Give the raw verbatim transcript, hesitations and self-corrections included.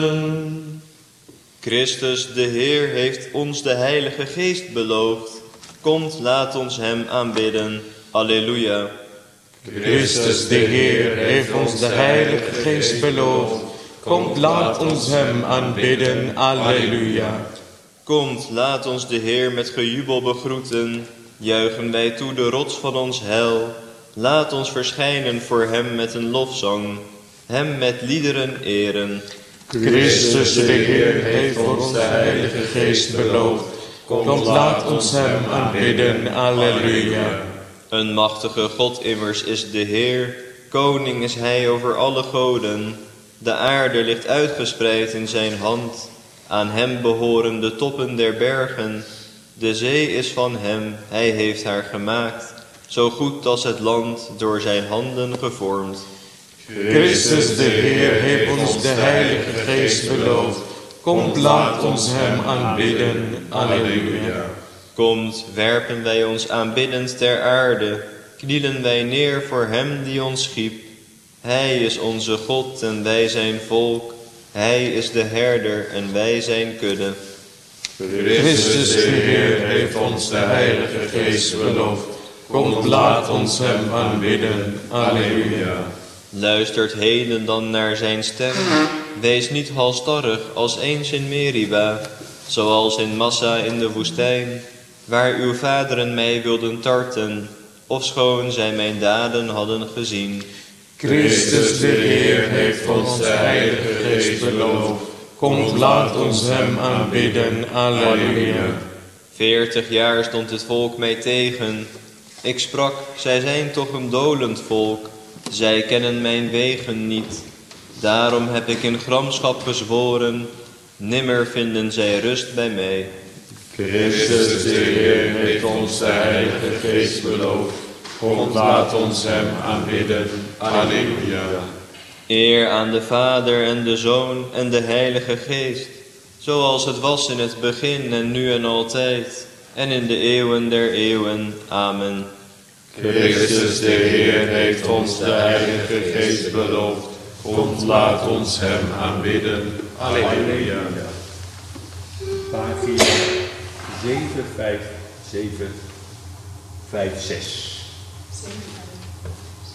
Christus de Heer heeft ons de Heilige Geest beloofd. Komt, laat ons hem aanbidden. Alleluia. Christus de Heer heeft ons de Heilige Geest beloofd. Komt, laat ons hem aanbidden. Alleluia. Komt, laat ons de Heer met gejubel begroeten. Juichen wij toe de rots van ons heil. Laat ons verschijnen voor hem met een lofzang. Hem met liederen eren. Christus de Heer heeft ons de Heilige Geest beloofd. Komt, laat ons hem aanbidden. Alleluia. Een machtige God immers is de Heer. Koning is hij over alle goden. De aarde ligt uitgespreid in zijn hand. Aan hem behoren de toppen der bergen. De zee is van hem, hij heeft haar gemaakt. Zo goed als het land door zijn handen gevormd. Christus de Heer heeft ons de Heilige Geest beloofd. Komt, laat ons hem aanbidden. Alleluia. Komt, werpen wij ons aanbiddend ter aarde. Knielen wij neer voor hem die ons schiep. Hij is onze God en wij zijn volk. Hij is de herder en wij zijn kudde. Christus de Heer heeft ons de Heilige Geest beloofd. Komt, laat ons hem aanbidden. Alleluia. Luistert heden dan naar zijn stem. Wees niet halstarrig als eens in Meriba, zoals in Massa in de woestijn, waar uw vaderen mij wilden tarten, ofschoon zij mijn daden hadden gezien. Christus de Heer heeft ons de Heilige Geest beloofd. Komt, laat ons hem aanbidden. Alleluia. Veertig jaar stond het volk mij tegen. Ik sprak, zij zijn toch een dolend volk. Zij kennen mijn wegen niet. Daarom heb ik in gramschap gezworen. Nimmer vinden zij rust bij mij. Christus de Heer heeft ons de Heilige Geest beloofd. Komt, laat ons hem aanbidden. Alleluia. Eer aan de Vader en de Zoon en de Heilige Geest, zoals het was in het begin en nu en altijd, en in de eeuwen der eeuwen. Amen. Christus de Heer heeft ons de Heilige Geest beloofd. Komt, laat ons hem aanbidden. Alleluia. Pagina zeven vijf zeven vijf zes.